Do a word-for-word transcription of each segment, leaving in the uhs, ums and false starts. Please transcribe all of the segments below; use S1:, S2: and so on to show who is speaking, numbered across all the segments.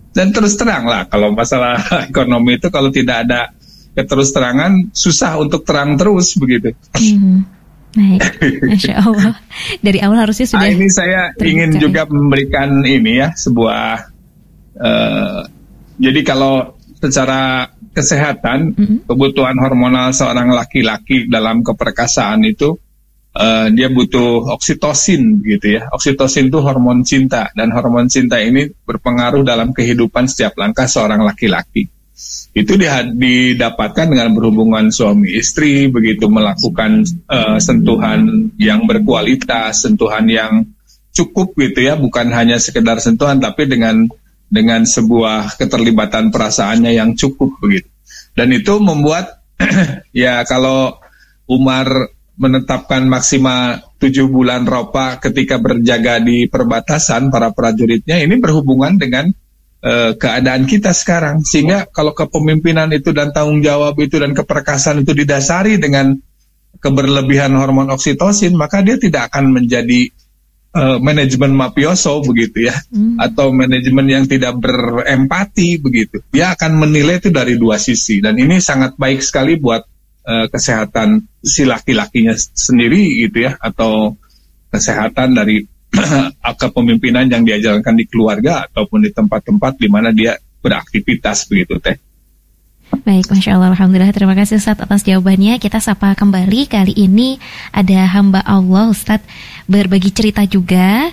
S1: Dan terus terang lah, kalau masalah ekonomi itu kalau tidak ada keterus terangan, susah untuk terang terus begitu.
S2: Hmm. Baik, Masya Allah. Dari awal harusnya sudah.
S1: Nah, ini saya terbuka, ingin juga memberikan ini ya sebuah. Uh, jadi kalau secara kesehatan, mm-hmm. kebutuhan hormonal seorang laki-laki dalam keperkasaan itu. Uh, dia butuh oksitosin gitu ya. Oksitosin itu hormon cinta, dan hormon cinta ini berpengaruh dalam kehidupan setiap langkah seorang laki-laki. Itu didapatkan dengan berhubungan suami istri, begitu melakukan uh, sentuhan yang berkualitas, sentuhan yang cukup gitu ya, bukan hanya sekedar sentuhan tapi dengan dengan sebuah keterlibatan perasaannya yang cukup begitu. Dan itu membuat ya kalau Umar menetapkan maksimal tujuh bulan ropa ketika berjaga di perbatasan para prajuritnya, ini berhubungan dengan uh, keadaan kita sekarang. Sehingga kalau kepemimpinan itu dan tanggung jawab itu dan keperkasaan itu didasari dengan keberlebihan hormon oksitosin, maka dia tidak akan menjadi uh, manajemen mafioso begitu ya, hmm. atau manajemen yang tidak berempati begitu. Dia akan menilai itu dari dua sisi, dan ini sangat baik sekali buat kesehatan si laki-lakinya sendiri gitu ya, atau kesehatan dari kepemimpinan yang diajarkan di keluarga ataupun di tempat-tempat di mana dia beraktivitas begitu teh.
S2: Baik, Masya Allah, Alhamdulillah, terima kasih Ustadz atas jawabannya. Kita sapa kembali, kali ini ada hamba Allah Ustadz berbagi cerita juga.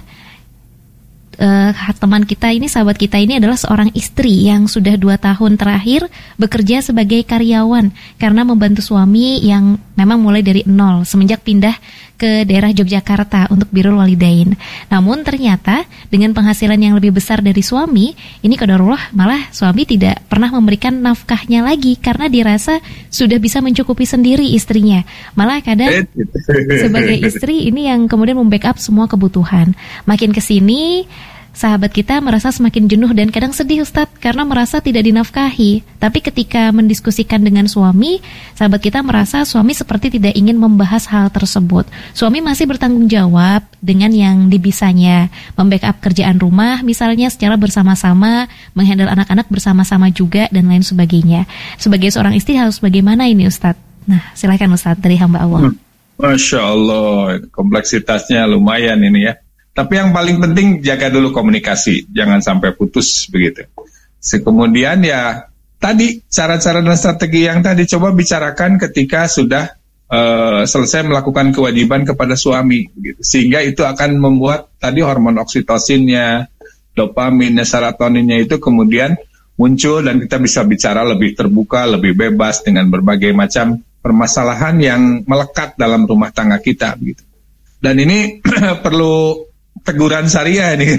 S2: Uh, teman kita ini, sahabat kita ini adalah seorang istri yang sudah dua tahun terakhir bekerja sebagai karyawan karena membantu suami yang memang mulai dari nol semenjak pindah ke daerah Yogyakarta untuk Birrul Walidain. Namun ternyata dengan penghasilan yang lebih besar dari suami, ini qadarullah malah suami tidak pernah memberikan nafkahnya lagi karena dirasa sudah bisa mencukupi sendiri istrinya. Malah kadang sebagai istri ini yang kemudian membackup semua kebutuhan. Makin kesini sahabat kita merasa semakin jenuh dan kadang sedih Ustadz karena merasa tidak dinafkahi. Tapi ketika mendiskusikan dengan suami, sahabat kita merasa suami seperti tidak ingin membahas hal tersebut. Suami masih bertanggung jawab dengan yang dibisanya, membackup kerjaan rumah misalnya secara bersama-sama, menghandle anak-anak bersama-sama juga, dan lain sebagainya. Sebagai seorang istri harus bagaimana ini Ustadz? Nah, silakan Ustadz dari hamba Allah.
S1: Hmm. Masya Allah, kompleksitasnya lumayan ini ya. Tapi yang paling penting jaga dulu komunikasi, jangan sampai putus begitu. Kemudian ya tadi cara-cara dan strategi yang tadi coba bicarakan ketika sudah uh, selesai melakukan kewajiban kepada suami, begitu. Sehingga itu akan membuat tadi hormon oksitosinnya, dopaminnya, serotoninnya itu kemudian muncul dan kita bisa bicara lebih terbuka, lebih bebas dengan berbagai macam permasalahan yang melekat dalam rumah tangga kita, begitu. Dan ini perlu teguran syariah nih.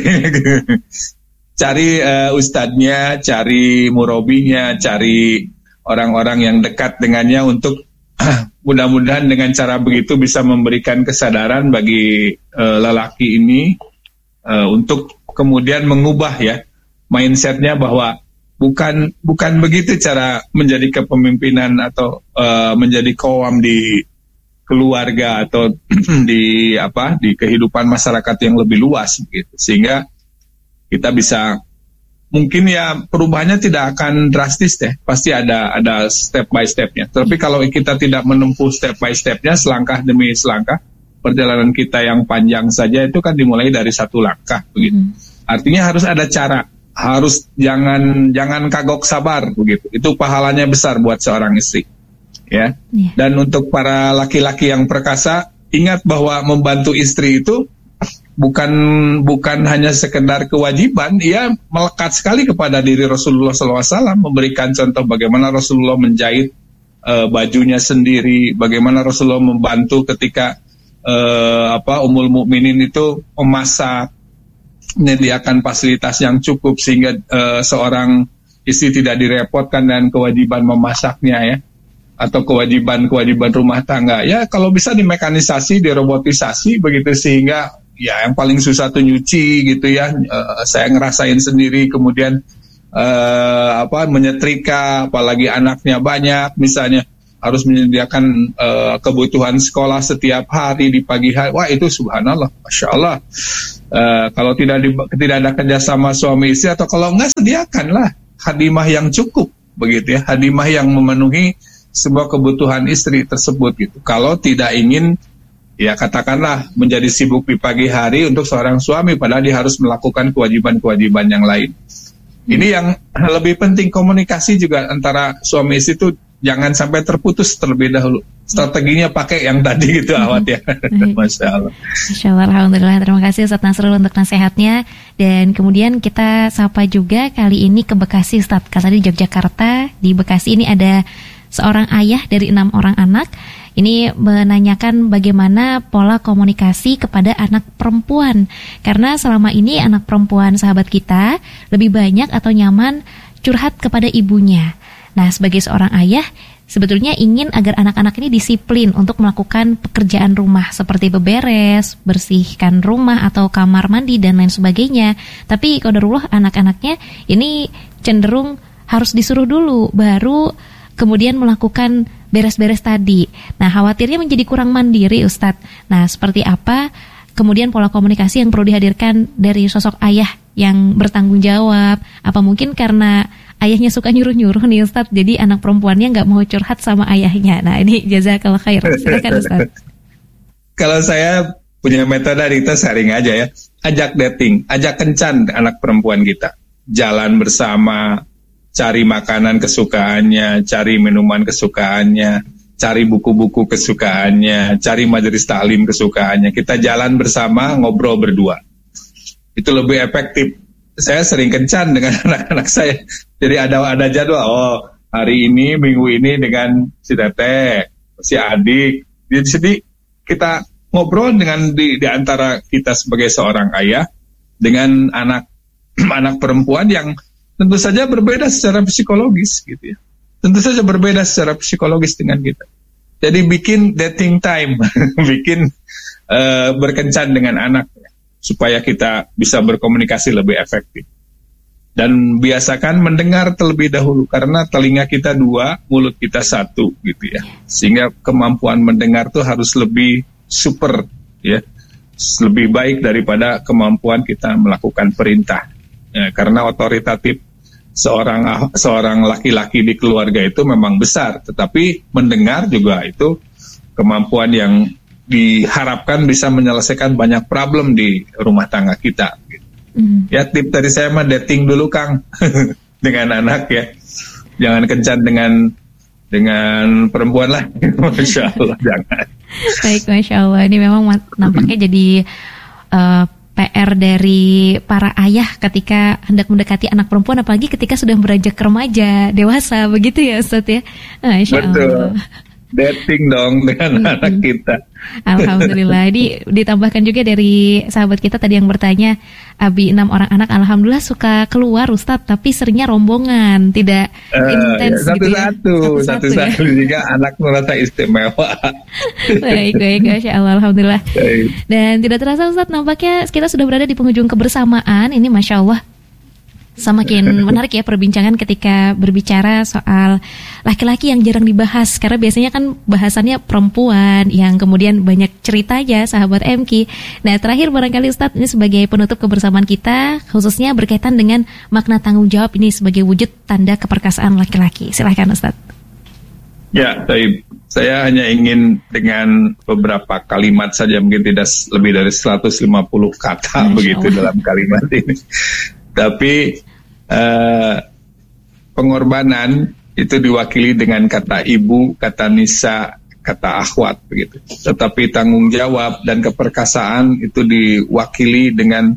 S1: Cari uh, ustadznya, cari murobinya, cari orang-orang yang dekat dengannya untuk uh, mudah-mudahan dengan cara begitu bisa memberikan kesadaran bagi uh, lelaki ini uh, untuk kemudian mengubah ya mindsetnya bahwa bukan bukan begitu cara menjadi kepemimpinan atau uh, menjadi qawam di keluarga atau di apa di kehidupan masyarakat yang lebih luas gitu. Sehingga kita bisa mungkin ya perubahannya tidak akan drastis deh, pasti ada ada step by stepnya. Tapi kalau kita tidak menempuh step by stepnya, selangkah demi selangkah, perjalanan kita yang panjang saja itu kan dimulai dari satu langkah begitu. Hmm. Artinya harus ada cara, harus jangan jangan kagok sabar begitu. Itu pahalanya besar buat seorang istri. Ya. Yeah. Dan untuk para laki-laki yang perkasa, ingat bahwa membantu istri itu bukan bukan hanya sekedar kewajiban, ia melekat sekali kepada diri Rasulullah shallallahu alaihi wasallam, memberikan contoh bagaimana Rasulullah menjahit uh, bajunya sendiri, bagaimana Rasulullah membantu ketika uh, apa Ummul Mukminin itu memasak, menyediakan fasilitas yang cukup sehingga uh, seorang istri tidak direpotkan dengan kewajiban memasaknya ya, atau kewajiban-kewajiban rumah tangga. Ya kalau bisa dimekanisasi, dirobotisasi begitu, sehingga ya yang paling susah tuh nyuci gitu ya. Uh, saya ngerasain sendiri, kemudian uh, apa menyetrika, apalagi anaknya banyak misalnya, harus menyediakan uh, kebutuhan sekolah setiap hari di pagi hari. Wah, itu subhanallah, masya Allah. Uh, kalau tidak di, tidak ada kerjasama suami istri, atau kalau enggak, sediakanlah hadimah yang cukup, begitu ya, hadimah yang memenuhi semua kebutuhan istri tersebut gitu. Kalau tidak ingin, ya katakanlah menjadi sibuk di pagi hari untuk seorang suami, padahal dia harus melakukan kewajiban-kewajiban yang lain. Ini yang lebih penting, komunikasi juga antara suami istri itu jangan sampai terputus terlebih dahulu. Strateginya pakai yang tadi gitu, Awat ya. Masya Allah.
S2: Masya Allah, alhamdulillah. Terima kasih Ustaz Nasrul untuk nasihatnya. Dan kemudian kita sapa juga kali ini ke Bekasi, Ustaz. Karena di Yogyakarta, di Bekasi ini ada seorang ayah dari enam orang anak. Ini menanyakan bagaimana pola komunikasi kepada anak perempuan. Karena selama ini anak perempuan sahabat kita lebih banyak atau nyaman curhat kepada ibunya. Nah, sebagai seorang ayah, sebetulnya ingin agar anak-anak ini disiplin untuk melakukan pekerjaan rumah seperti beberes, bersihkan rumah atau kamar mandi dan lain sebagainya. Tapi qadarullah anak-anaknya ini cenderung harus disuruh dulu baru kemudian melakukan beres-beres tadi. Nah, khawatirnya menjadi kurang mandiri, Ustadz. Nah, seperti apa kemudian pola komunikasi yang perlu dihadirkan dari sosok ayah yang bertanggung jawab? Apa mungkin karena ayahnya suka nyuruh-nyuruh nih, Ustadz, jadi anak perempuannya nggak mau curhat sama ayahnya? Nah, ini jazakallah khair. Silakan, Ustadz.
S1: Kalau saya punya metode kita sharing aja ya. Ajak dating, ajak kencan anak perempuan kita. Jalan bersama, cari makanan kesukaannya, cari minuman kesukaannya, cari buku-buku kesukaannya, cari majelis taklim kesukaannya. Kita jalan bersama, ngobrol berdua. Itu lebih efektif. Saya sering kencan dengan anak-anak saya. Jadi ada ada jadwal. Oh, hari ini, minggu ini dengan si Teteh, si adik. Jadi kita ngobrol dengan di, di antara kita sebagai seorang ayah dengan anak anak perempuan yang tentu saja berbeda secara psikologis gitu ya. Tentu saja berbeda secara psikologis dengan kita. Jadi bikin dating time, bikin uh, berkencan dengan anak supaya kita bisa berkomunikasi lebih efektif. Dan biasakan mendengar terlebih dahulu karena telinga kita dua, mulut kita satu gitu ya. Sehingga kemampuan mendengar tuh harus lebih super ya. Lebih baik daripada kemampuan kita melakukan perintah. Ya, karena otoritatif seorang seorang laki-laki di keluarga itu memang besar, tetapi mendengar juga itu kemampuan yang diharapkan bisa menyelesaikan banyak problem di rumah tangga kita. Mm. Ya, tip dari saya mah dating dulu, Kang, dengan anak ya, jangan kencan dengan dengan perempuan lah, Masya Allah, jangan. Baik,
S2: Masya Allah, ini memang nampaknya jadi uh, P R dari para ayah ketika hendak mendekati anak perempuan, apalagi ketika sudah beranjak remaja, dewasa, begitu ya Ustadz ya? Masya
S1: Betul.
S2: Allah.
S1: Dating dong dengan mm-hmm. anak kita.
S2: Alhamdulillah. Ini ditambahkan juga dari sahabat kita tadi yang bertanya, Abi enam orang anak, alhamdulillah suka keluar Ustadz, tapi seringnya rombongan, tidak uh, intens
S1: ya,
S2: gitu ya.
S1: Satu-satu, satu-satu ya. Jika anak merasa istimewa.
S2: Baik, baik, Masya Allah, alhamdulillah. Baik. Dan tidak terasa Ustadz, nampaknya kita sudah berada di penghujung kebersamaan. Ini Masya Allah semakin menarik ya perbincangan ketika berbicara soal laki-laki yang jarang dibahas, karena biasanya kan bahasannya perempuan yang kemudian banyak ceritanya, sahabat M K. Nah, terakhir barangkali Ustadz, ini sebagai penutup kebersamaan kita, khususnya berkaitan dengan makna tanggung jawab ini sebagai wujud tanda keperkasaan laki-laki. Silahkan Ustadz.
S1: Ya, baik. Saya hanya ingin dengan beberapa kalimat saja, mungkin tidak lebih dari seratus lima puluh kata Masya begitu Allah. Dalam kalimat ini. Tapi uh, pengorbanan itu diwakili dengan kata ibu, kata nisa, kata akhwat begitu. Tetapi tanggung jawab dan keperkasaan itu diwakili dengan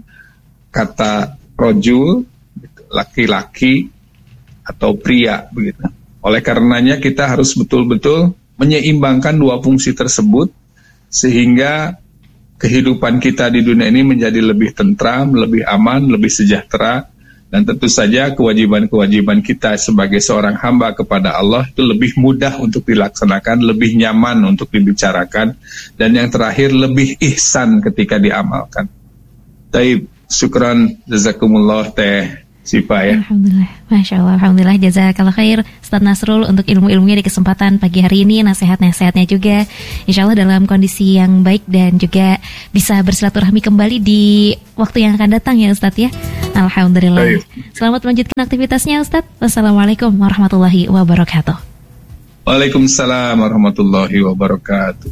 S1: kata rojul, laki-laki atau pria begitu. Oleh karenanya kita harus betul-betul menyeimbangkan dua fungsi tersebut sehingga kehidupan kita di dunia ini menjadi lebih tentram, lebih aman, lebih sejahtera, dan tentu saja kewajiban-kewajiban kita sebagai seorang hamba kepada Allah itu lebih mudah untuk dilaksanakan, lebih nyaman untuk dibicarakan, dan yang terakhir lebih ihsan ketika diamalkan. Taib, syukran, jazakumullah Teh Sipa ya.
S2: Alhamdulillah, Masya Allah, Alhamdulillah, jazakallah khair Ustaz Nasrul untuk ilmu-ilmunya di kesempatan pagi hari ini, nasihat-nasihatnya juga Insya Allah dalam kondisi yang baik dan juga bisa bersilaturahmi kembali di waktu yang akan datang ya Ustaz ya. Alhamdulillah. Baik. Selamat melanjutkan aktivitasnya Ustaz. Wassalamualaikum warahmatullahi wabarakatuh.
S1: Waalaikumsalam warahmatullahi wabarakatuh.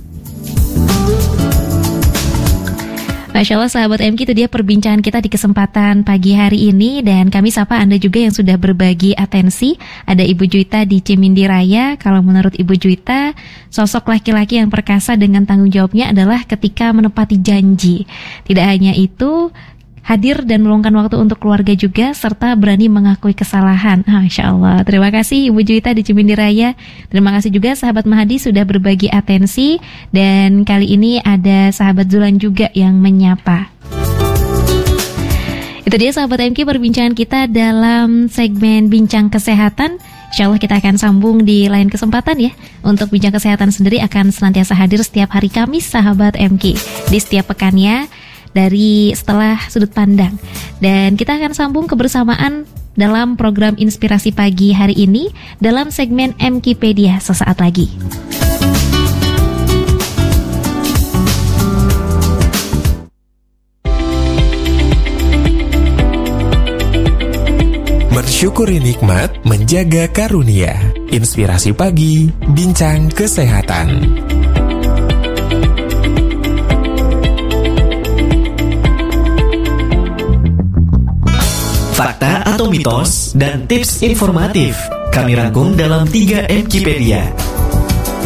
S2: Masya Allah sahabat M K, itu dia perbincangan kita di kesempatan pagi hari ini. Dan kami sapa Anda juga yang sudah berbagi atensi. Ada Ibu Juita di Cimindi Raya. Kalau menurut Ibu Juita, sosok laki-laki yang perkasa dengan tanggung jawabnya adalah ketika menepati janji. Tidak hanya itu, hadir dan meluangkan waktu untuk keluarga juga, serta berani mengakui kesalahan. ah, Masya Allah. Terima kasih Ibu Juita di Cimindi Raya. Terima kasih juga sahabat Mahadi sudah berbagi atensi. Dan kali ini ada sahabat Zulan juga yang menyapa. Itu dia sahabat M K, perbincangan kita dalam segmen Bincang Kesehatan. Insya Allah kita akan sambung di lain kesempatan ya. Untuk Bincang Kesehatan sendiri akan senantiasa hadir setiap hari Kamis sahabat M K, di setiap pekannya, dari setelah sudut pandang. Dan kita akan sambung kebersamaan dalam program Inspirasi Pagi hari ini dalam segmen M K-pedia sesaat lagi.
S3: Bersyukuri nikmat, menjaga karunia. Inspirasi Pagi, Bincang Kesehatan.
S4: Fakta atau mitos dan tips informatif kami rangkum dalam tiga M K-pedia.